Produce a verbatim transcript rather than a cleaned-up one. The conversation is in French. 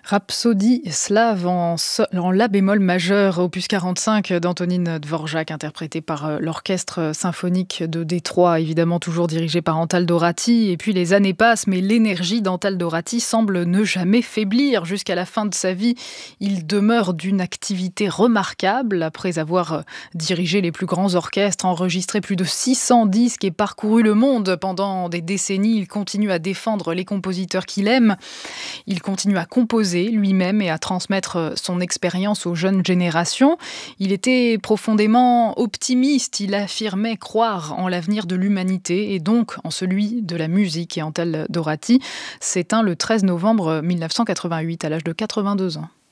Rhapsodie slave en, so- en la bémol majeur, opus quarante-cinq d'Antonín Dvořák, interprété par euh, l'Orchestre symphonique de Détroit, évidemment toujours dirigé par Antal Dorati. Et puis les années passent, mais l'énergie d'Antal Dorati semble ne jamais faiblir. Jusqu'à la fin de sa vie, il demeure d'une activité remarquable. Après avoir euh, dirigé les plus grands orchestres, enregistré plus de six cents disques et parcouru le monde pendant des décennies, il continue à défendre les compositeurs qu'il aime. Il continue à composer lui-même et à transmettre son expérience aux jeunes générations. Il était profondément optimiste. Il affirmait croire en l'avenir de l'humanité et donc en celui de la musique. Et Antal Dorati s'éteint le treize novembre mille neuf cent quatre-vingt-huit à l'âge de quatre-vingt-deux ans.